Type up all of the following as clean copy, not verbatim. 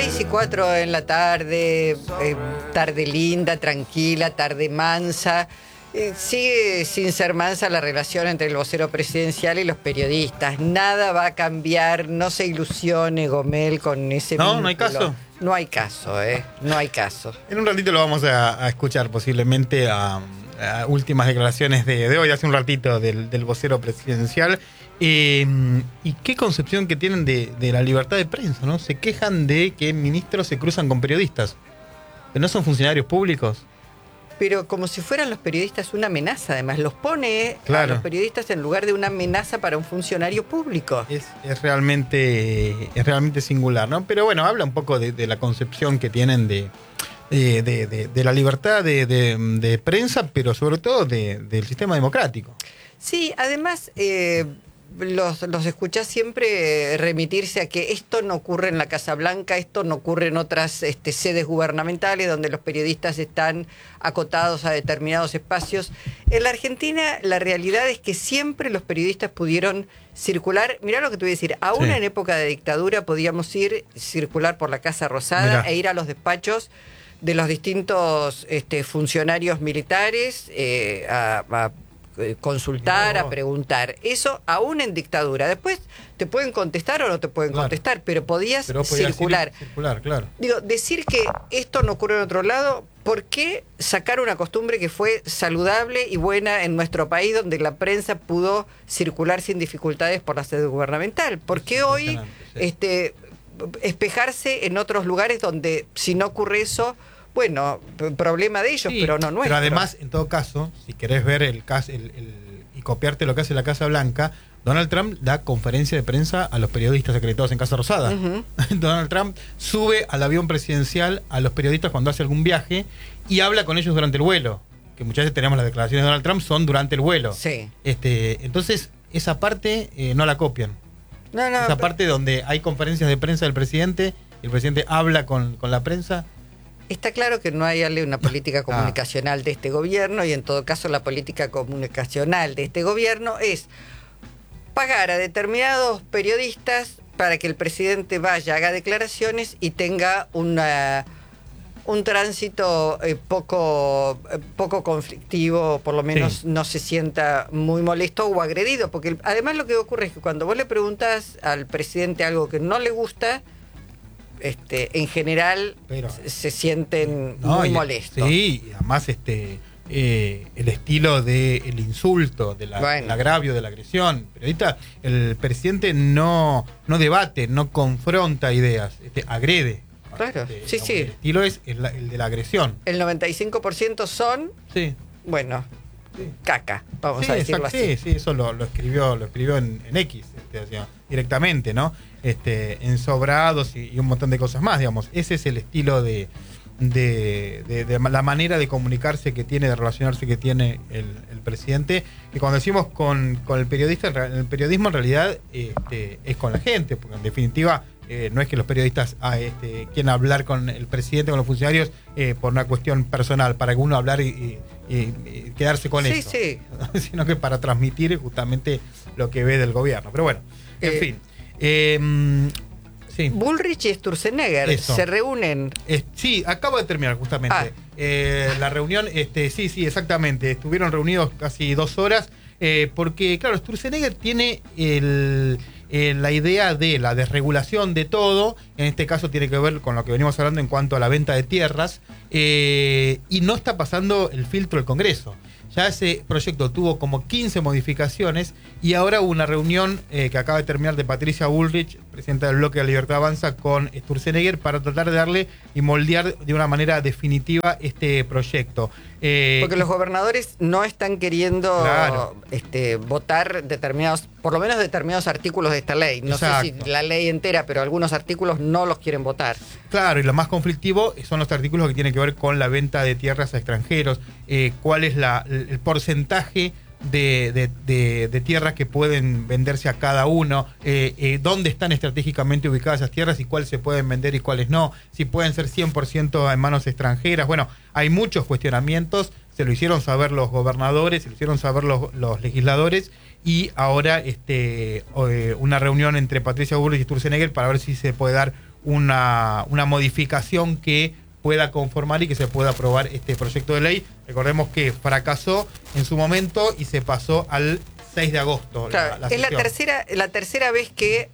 6:04 en la tarde, tarde linda, tranquila, tarde mansa. Sigue sin ser mansa la relación entre el vocero presidencial y los periodistas. Nada va a cambiar, no se ilusione Gomel con ese vínculo. No hay caso. No hay caso, no hay caso. En un ratito lo vamos a escuchar posiblemente a últimas declaraciones de hoy, hace un ratito, del vocero presidencial. Y qué concepción que tienen de la libertad de prensa, ¿no? Se quejan de que ministros se cruzan con periodistas, que no son funcionarios públicos. Pero como si fueran los periodistas una amenaza, además. Los pone Claro. a los periodistas en lugar de una amenaza para un funcionario público. Es realmente singular, ¿no? Pero bueno, habla un poco de la concepción que tienen de la libertad de prensa, pero sobre todo del sistema democrático. Sí, además los escuchás siempre remitirse a que esto no ocurre en la Casa Blanca, esto no ocurre en otras sedes gubernamentales donde los periodistas están acotados a determinados espacios. En la Argentina la realidad es que siempre los periodistas pudieron circular. Mirá lo que te voy a decir, aún en época de dictadura podíamos circular por la Casa Rosada e ir a los despachos de los distintos funcionarios militares a consultar, a preguntar. Eso aún en dictadura. Después te pueden contestar o no te pueden contestar, pero podías circular. Claro. Digo, decir que esto no ocurre en otro lado, ¿por qué sacar una costumbre que fue saludable y buena en nuestro país, donde la prensa pudo circular sin dificultades por la sede gubernamental? ¿Por qué hoy espejarse en otros lugares donde si no ocurre eso, bueno, problema de ellos, pero no nuestro? Pero además, en todo caso, si querés ver y copiarte lo que hace la Casa Blanca, Donald Trump da conferencia de prensa a los periodistas acreditados en Casa Rosada. Donald Trump sube al avión presidencial a los periodistas cuando hace algún viaje y habla con ellos durante el vuelo. Que muchas veces tenemos las declaraciones de Donald Trump son durante el vuelo. Sí. Entonces, esa parte no la copian. Esa parte donde hay conferencias de prensa del presidente y el presidente habla con la prensa. Está claro que no hay una política comunicacional de este gobierno, y en todo caso la política comunicacional de este gobierno es pagar a determinados periodistas para que el presidente vaya, haga declaraciones y tenga un tránsito poco conflictivo, por lo menos no se sienta muy molesto o agredido, porque además lo que ocurre es que cuando vos le preguntás al presidente algo que no le gusta, en general se sienten muy molestos. Sí, y además el estilo del insulto, del agravio, de la agresión. Pero ahorita el presidente no debate, no confronta ideas, agrede. Claro, El estilo es el de la agresión. El 95% son, caca, vamos a decirlo así. Sí, eso lo escribió en X, directamente, ¿no? Ensobrados y un montón de cosas más, digamos. Ese es el estilo de la manera de comunicarse que tiene, de relacionarse que tiene el presidente. Y cuando decimos con el periodista, el periodismo en realidad es con la gente, porque en definitiva no es que los periodistas quieran hablar con el presidente, con los funcionarios, por una cuestión personal, para que uno hablar y quedarse con eso, sino que para transmitir justamente lo que ve del gobierno. Pero bueno, en fin. Bullrich y Sturzenegger se reúnen. Sí, acabo de terminar justamente. La reunión, sí, exactamente. Estuvieron reunidos casi 2 horas, porque, claro, Sturzenegger tiene la idea de la desregulación de todo. En este caso tiene que ver con lo que venimos hablando en cuanto a la venta de tierras, y no está pasando el filtro del Congreso. Ya ese proyecto tuvo como 15 modificaciones, y ahora hubo una reunión que acaba de terminar de Patricia Bullrich, presidenta del Bloque de la Libertad Avanza, con Sturzenegger, para tratar de darle y moldear de una manera definitiva este proyecto. Porque los gobernadores no están queriendo votar por lo menos determinados artículos de esta ley. No sé si la ley entera, pero algunos artículos no los quieren votar. Claro, y lo más conflictivo son los artículos que tienen que ver con la venta de tierras a extranjeros. ¿Cuál es el porcentaje de tierras que pueden venderse a cada uno? ¿Dónde están estratégicamente ubicadas esas tierras y cuáles se pueden vender y cuáles no? Si pueden ser 100% en manos extranjeras. Bueno, hay muchos cuestionamientos. Se lo hicieron saber los gobernadores, se lo hicieron saber los legisladores, y ahora una reunión entre Patricia Bullrich y Sturzenegger para ver si se puede dar una modificación que pueda conformar y que se pueda aprobar este proyecto de ley. Recordemos que fracasó en su momento y se pasó al 6 de agosto. Claro, es la tercera vez que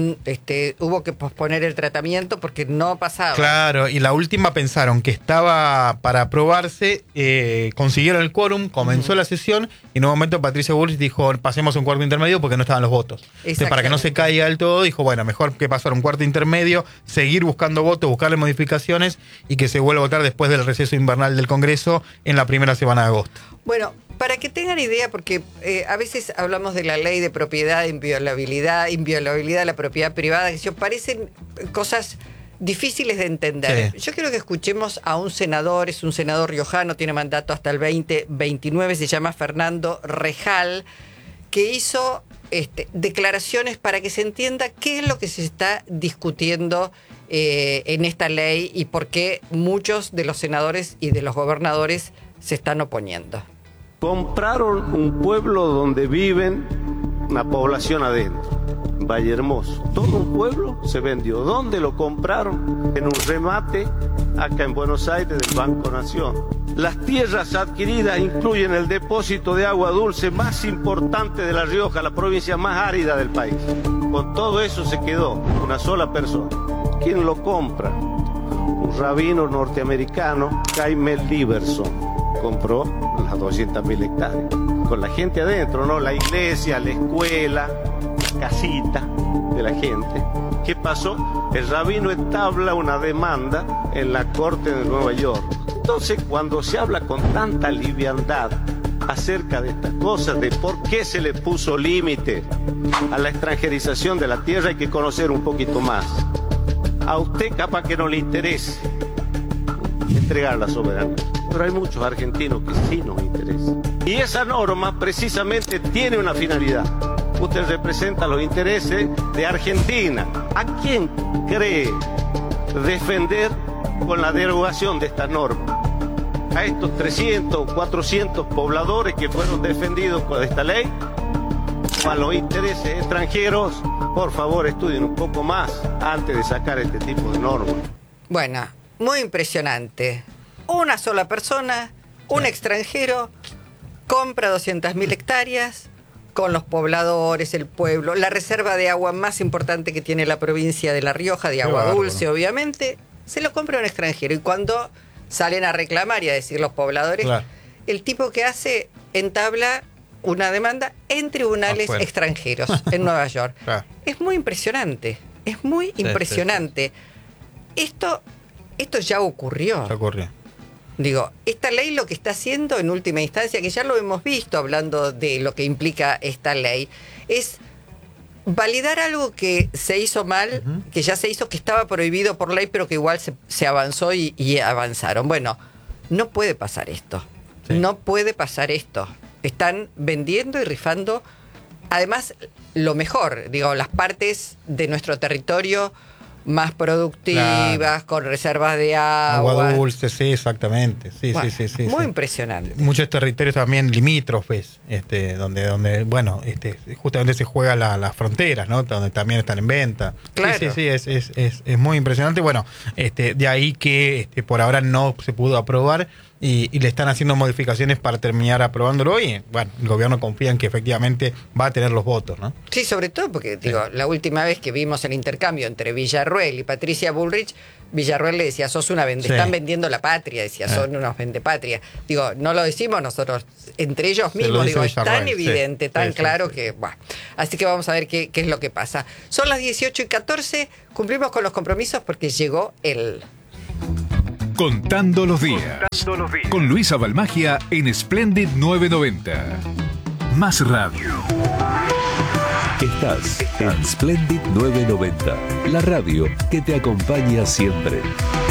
hubo que posponer el tratamiento porque no pasaba. Claro, y la última pensaron que estaba para aprobarse, consiguieron el quórum, comenzó la sesión y en un momento Patricia Bullrich dijo pasemos a un cuarto intermedio porque no estaban los votos. Entonces, para que no se caiga del todo, dijo bueno, mejor que pasar a un cuarto intermedio, seguir buscando votos, buscarle modificaciones y que se vuelva a votar después del receso invernal del Congreso en la primera semana de agosto. Bueno, para que tengan idea, porque a veces hablamos de la ley de propiedad, inviolabilidad de la propiedad privada, que parecen cosas difíciles de entender. Sí. Yo quiero que escuchemos a un senador, es un senador riojano, tiene mandato hasta el 2029, se llama Fernando Rejal, que hizo declaraciones para que se entienda qué es lo que se está discutiendo en esta ley y por qué muchos de los senadores y de los gobernadores se están oponiendo. Compraron un pueblo donde viven una población adentro, Valle Hermoso. Todo un pueblo se vendió. ¿Dónde lo compraron? En un remate acá en Buenos Aires del Banco Nación. Las tierras adquiridas incluyen el depósito de agua dulce más importante de La Rioja, la provincia más árida del país. Con todo eso se quedó una sola persona. ¿Quién lo compra? Un rabino norteamericano, Jaime Liberson. Compró las 200.000 hectáreas, con la gente adentro, ¿no? La iglesia, la escuela, la casita de la gente. ¿Qué pasó? El rabino entabla una demanda en la corte de Nueva York. Entonces, cuando se habla con tanta liviandad acerca de estas cosas, de por qué se le puso límite a la extranjerización de la tierra, hay que conocer un poquito más. A usted capaz que no le interese entregar la soberanía, pero hay muchos argentinos que sí nos interesa. Y esa norma precisamente tiene una finalidad. Usted representa los intereses de Argentina. ¿A quién cree defender con la derogación de esta norma? ¿A estos 300 o 400 pobladores que fueron defendidos con esta ley? ¿O a los intereses extranjeros? Por favor, estudien un poco más antes de sacar este tipo de normas. Bueno, muy impresionante. Una sola persona, un extranjero, compra 200.000 hectáreas con los pobladores, el pueblo, la reserva de agua más importante que tiene la provincia de La Rioja, de agua dulce, obviamente, se lo compra un extranjero. Y cuando salen a reclamar y a decir los pobladores, el tipo que hace entabla una demanda en tribunales extranjeros en Nueva York. Es muy impresionante, es muy impresionante. Esto ya ocurrió. Ya ocurrió. Digo, esta ley lo que está haciendo en última instancia, que ya lo hemos visto hablando de lo que implica esta ley, es validar algo que se hizo mal, que ya se hizo, que estaba prohibido por ley, pero que igual se avanzó y avanzaron. Bueno, no puede pasar esto. Sí. No puede pasar esto. Están vendiendo y rifando, además, lo mejor, digo, las partes de nuestro territorio más productivas, con reservas de agua dulce, sí, exactamente. Sí, bueno, sí. Muy impresionante. Muchos territorios también limítrofes, donde bueno, justamente se juega las fronteras, ¿no? Donde también están en venta. Claro. Sí, es muy impresionante. Bueno, de ahí que por ahora no se pudo aprobar. Y le están haciendo modificaciones para terminar aprobándolo y, bueno, el gobierno confía en que efectivamente va a tener los votos, ¿no? Sí, sobre todo porque, la última vez que vimos el intercambio entre Villarruel y Patricia Bullrich, Villarruel le decía, sos una están vendiendo la patria, decía, son unos vendepatria. Digo, no lo decimos nosotros, entre ellos mismos, digo, es tan evidente, tan claro que, bueno. Así que vamos a ver qué es lo que pasa. Son las 18:14, cumplimos con los compromisos porque llegó el... Contando los días. Con Luisa Balmagia en Splendid 990. Más radio. Estás en Splendid 990, la radio que te acompaña siempre.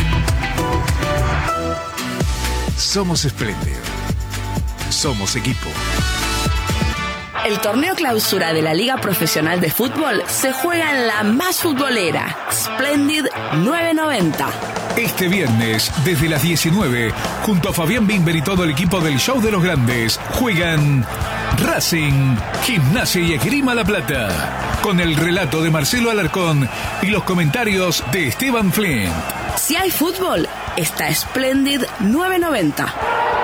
Somos Splendid. Somos equipo. El torneo clausura de la Liga Profesional de Fútbol se juega en la más futbolera, Splendid 990. Este viernes, desde las 19, junto a Fabián Bimber y todo el equipo del Show de los Grandes, juegan Racing, Gimnasia y Esgrima La Plata, con el relato de Marcelo Alarcón y los comentarios de Esteban Flint. Si hay fútbol, está Splendid 990.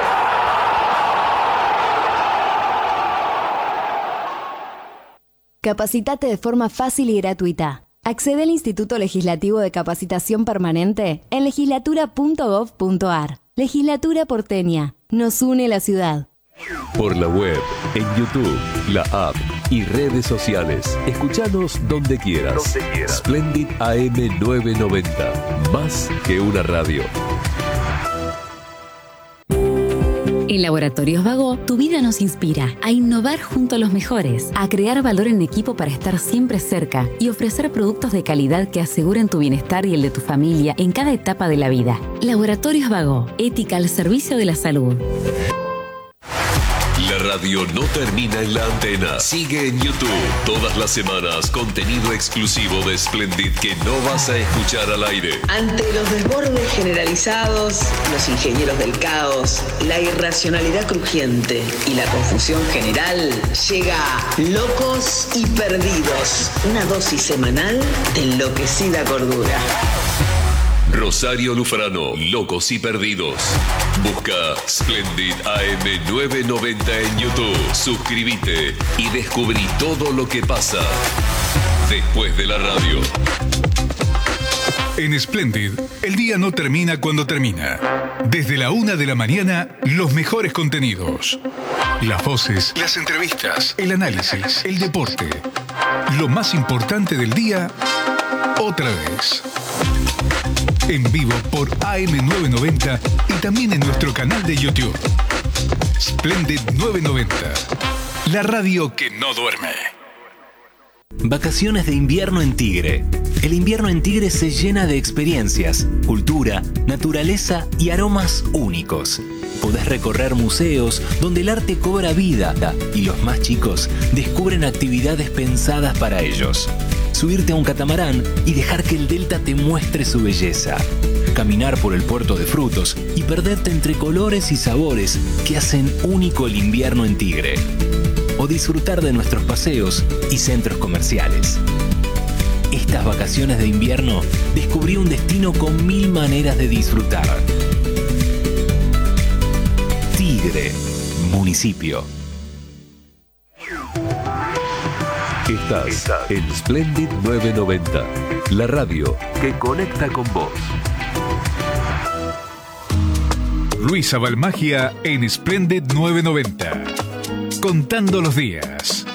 Capacitate de forma fácil y gratuita. Accede al Instituto Legislativo de Capacitación Permanente en legislatura.gov.ar. Legislatura porteña. Nos une la ciudad. Por la web, en YouTube, la app y redes sociales. Escuchanos donde quieras. Splendid AM 990. Más que una radio. En Laboratorios Vago, tu vida nos inspira a innovar junto a los mejores, a crear valor en equipo para estar siempre cerca y ofrecer productos de calidad que aseguren tu bienestar y el de tu familia en cada etapa de la vida. Laboratorios Vago, ética al servicio de la salud. La radio no termina en la antena. Sigue en YouTube. Todas las semanas, contenido exclusivo de Splendid que no vas a escuchar al aire. Ante los desbordes generalizados, los ingenieros del caos, la irracionalidad crujiente y la confusión general, llega Locos y Perdidos. Una dosis semanal de enloquecida cordura. Rosario Lufrano, Locos y Perdidos. Busca Splendid AM 990 en YouTube. Suscríbete y descubrí todo lo que pasa después de la radio. En Splendid, el día no termina cuando termina. Desde la 1 de la mañana, los mejores contenidos. Las voces, las entrevistas, el análisis, el deporte. Lo más importante del día, otra vez. En vivo por AM990 y también en nuestro canal de YouTube. Splendid 990. La radio que no duerme. Vacaciones de invierno en Tigre. El invierno en Tigre se llena de experiencias, cultura, naturaleza y aromas únicos. Podés recorrer museos donde el arte cobra vida y los más chicos descubren actividades pensadas para ellos. Subirte a un catamarán y dejar que el delta te muestre su belleza. Caminar por el puerto de frutos y perderte entre colores y sabores que hacen único el invierno en Tigre. O disfrutar de nuestros paseos y centros comerciales. Estas vacaciones de invierno descubrí un destino con 1000 maneras de disfrutar. Tigre, municipio. Estás en Splendid 990, la radio que conecta con vos. Luisa Balmagia en Splendid 990. Contando los días.